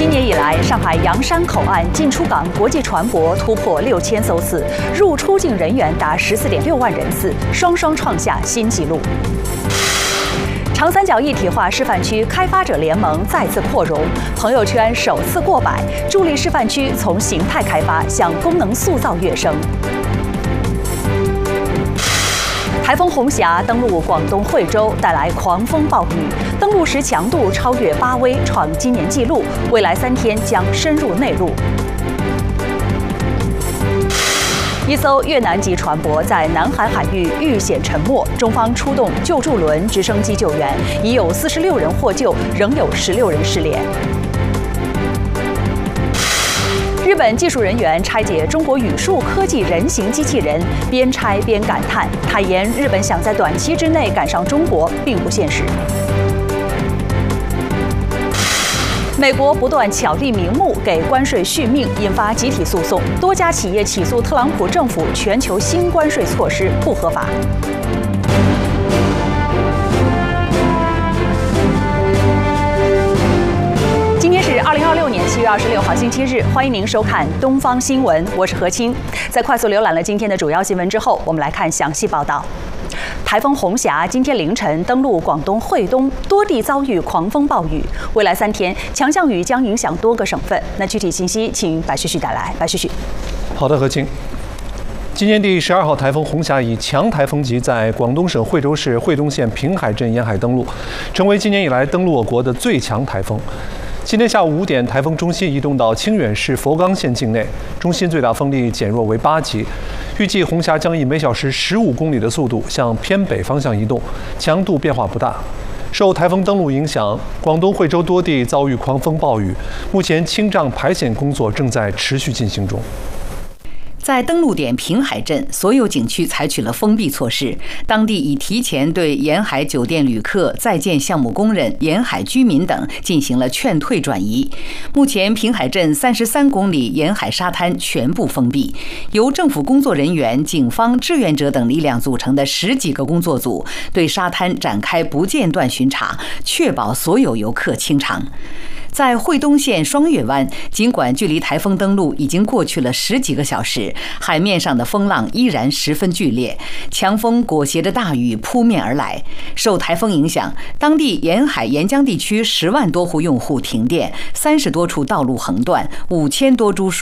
今年以来，上海洋山口岸进出港国际船舶突破6000艘次，入出境人员达14.6万人次，双双创下新纪录。长三角一体化示范区开发者联盟再次扩容，朋友圈首次过百，助力示范区从形态开发向功能塑造跃升。台风红霞登陆广东惠州，带来狂风暴雨，登陆时强度超越8威，创今年纪录。未来3天将深入内陆。一艘越南籍船舶在南海海域遇险沉没，中方出动救助轮、直升机救援，已有46人获救，仍有16人失联。日本技术人员拆解中国语数科技人形机器人，边拆边感叹，坦言日本想在短期之内赶上中国并不现实。美国不断巧立名目给关税续命，引发集体诉讼，多家企业起诉特朗普政府全球新关税措施不合法。今天是2026年7月26号星期日，欢迎您收看东方新闻，我是何清。在快速浏览了今天的主要新闻之后，我们来看详细报道。台风红霞今天凌晨登陆广东惠东，多地遭遇狂风暴雨。未来3天，强降雨将影响多个省份。那具体信息，请白旭旭带来。白旭旭， 好的，何清。今年第12号台风红霞以强台风级在广东省惠州市惠东县平海镇沿海登陆，成为今年以来登陆我国的最强台风。今天下午5点，台风中心移动到清远市佛冈县境内，中心最大风力减弱为8级。预计红霞将以每小时15公里的速度向偏北方向移动，强度变化不大。受台风登陆影响，广东惠州多地遭遇狂风暴雨，目前清障排险工作正在持续进行中。 在登陆点平海镇，所有景区采取了封闭措施，当地已提前对沿海酒店旅客、在建项目工人、沿海居民等进行了劝退转移。目前，平海镇33公里沿海沙滩全部封闭，由政府工作人员、警方、志愿者等力量组成的10几个工作组对沙滩展开不间断巡查，确保所有游客清场。在惠东县双月湾，尽管距离台风登陆已经过去了10几个小时，海面上的风浪依然十分剧烈，强风裹挟着大雨扑面而来。受台风影响，当地沿海沿江地区10万多户用户停电，30多处道路横断，5000多株